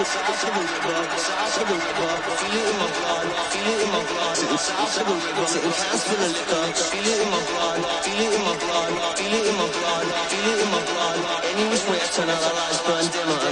south of the river, south of the river. Feel it in my blood, feel it in my blood. Sitting south of the river, sitting cans full of liquor. Feel it in my blood, feel it in my blood, feel it in my blood, feel it in my blood. Any which way I turn out, the lights burn dimmer.